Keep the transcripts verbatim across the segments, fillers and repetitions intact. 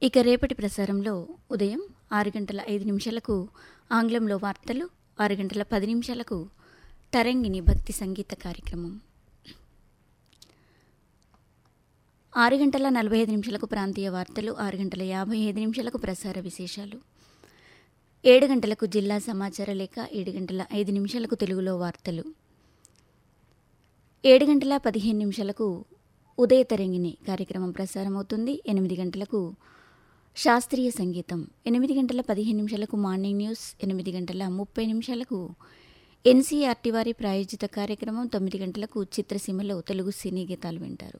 ఇక రేపటి ప్రసారంలో ఉదయం ఆరు గంటల ఐదు నిమిషాలకు ఆంగ్లంలో వార్తలు, ఆరు గంటల పది నిమిషాలకు తరంగిణి భక్తి సంగీత కార్యక్రమం, ఆరు గంటల నలభై ఐదు నిమిషాలకు ప్రాంతీయ వార్తలు, ఆరు గంటల యాభై ఐదు నిమిషాలకు ప్రసార విశేషాలు, ఏడు గంటలకు జిల్లా సమాచార లేఖ, ఏడు గంటల ఐదు నిమిషాలకు తెలుగులో వార్తలు, ఏడు గంటల పదిహేను నిమిషాలకు ఉదయ తరంగిణి కార్యక్రమం ప్రసారమవుతుంది. ఎనిమిది గంటలకు శాస్త్రీయ సంగీతం, ఎనిమిది గంటల పదిహేను నిమిషాలకు మార్నింగ్ న్యూస్, ఎనిమిది గంటల ముప్పై నిమిషాలకు ఎన్సీఆర్టీ వారి ప్రాయోజిత కార్యక్రమం, తొమ్మిది గంటలకు చిత్రసీమలో తెలుగు సినీ గీతాలు వింటారు.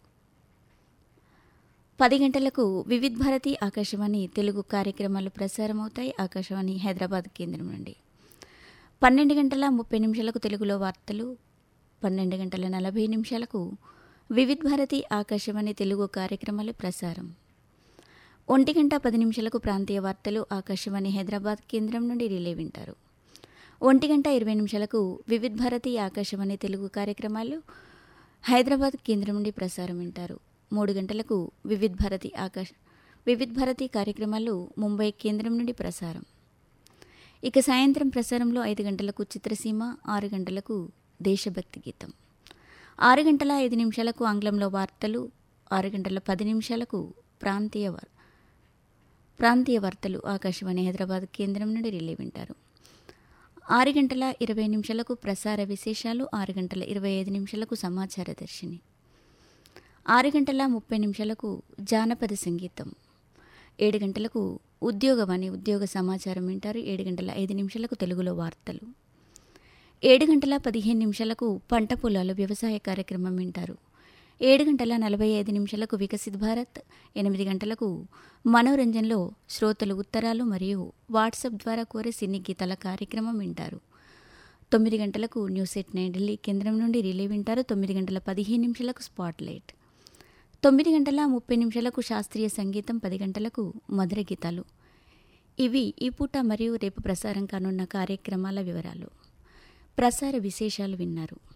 పది గంటలకు వివిధ్ భారతి ఆకాశవాణి తెలుగు కార్యక్రమాలు ప్రసారమవుతాయి ఆకాశవాణి హైదరాబాద్ కేంద్రం నుండి. పన్నెండు గంటల ముప్పై నిమిషాలకు తెలుగులో వార్తలు, పన్నెండు గంటల నలభై నిమిషాలకు వివిధ్ భారతి ఆకాశవాణి తెలుగు కార్యక్రమాలు ప్రసారం. ఒంటి గంట పది నిమిషాలకు ప్రాంతీయ వార్తలు ఆకాశవాణి హైదరాబాద్ కేంద్రం నుండి రిలే వింటారు. ఒంటి గంట ఇరవై నిమిషాలకు వివిధ్ భారతి ఆకాశవాణి తెలుగు కార్యక్రమాలు హైదరాబాద్ కేంద్రం నుండి ప్రసారం వింటారు. మూడు గంటలకు వివిధ్ భారతి ఆకాశ వివిధ్ భారతి కార్యక్రమాలు ముంబై కేంద్రం నుండి ప్రసారం. ఇక సాయంత్రం ప్రసారంలో ఐదు గంటలకు చిత్రసీమ, ఆరు గంటలకు దేశభక్తి గీతం, ఆరు గంటల ఐదు నిమిషాలకు ఆంగ్లంలో వార్తలు, ఆరు గంటల పది నిమిషాలకు ప్రాంతీయ వార్ ప్రాంతీయ వార్తలు ఆకాశవాణి హైదరాబాద్ కేంద్రం నుండి రిలే వింటారు. ఆరు గంటల ఇరవై నిమిషాలకు ప్రసార విశేషాలు, ఆరు గంటల ఇరవై ఐదు నిమిషాలకు సమాచార దర్శిని, ఆరు గంటల ముప్పై నిమిషాలకు జానపద సంగీతం, ఏడు గంటలకు ఉద్యోగవాణి ఉద్యోగ సమాచారం వింటారు. ఏడు గంటల ఐదు నిమిషాలకు తెలుగులో వార్తలు, ఏడు గంటల పదిహేను నిమిషాలకు పంట పొలాలు వ్యవసాయ కార్యక్రమం వింటారు. ఏడు గంటల నలభై ఐదు నిమిషాలకు వికసిత్ భారత్, ఎనిమిది గంటలకు మనోరంజన్లో శ్రోతలు ఉత్తరాలు మరియు వాట్సాప్ ద్వారా కోరే సినీ గీతాల కార్యక్రమం వింటారు. తొమ్మిది గంటలకు న్యూస్ ఎట్ నైన్ ఢిల్లీ కేంద్రం నుండి రిలే వింటారు. తొమ్మిది గంటల పదిహేను నిమిషాలకు స్పాట్ లైట్, తొమ్మిది గంటల ముప్పై నిమిషాలకు శాస్త్రీయ సంగీతం, పది గంటలకు మధుర గీతాలు. ఇవి ఈ పూట మరియు రేపు ప్రసారం కానున్న కార్యక్రమాల వివరాలు. ప్రసార విశేషాలు విన్నారు.